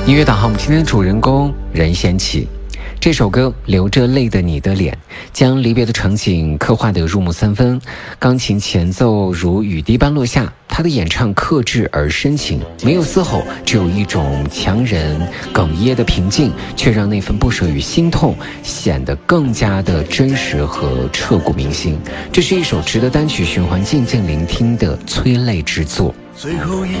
音乐导航，我们今天的主人公任贤齐。这首歌流着泪的你的脸，将离别的场景刻画得入木三分，钢琴前奏如雨滴般落下，他的演唱克制而深情，没有嘶吼，只有一种强忍哽咽的平静，却让那份不舍与心痛显得更加的真实和彻骨铭心。这是一首值得单曲循环静静聆听的催泪之作。 最后一